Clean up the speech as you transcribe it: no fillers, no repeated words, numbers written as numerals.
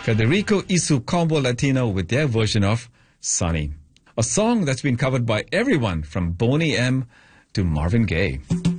Federico Isu Combo Latino with their version of Sunny, a song that's been covered by everyone from Boney M to Marvin Gaye.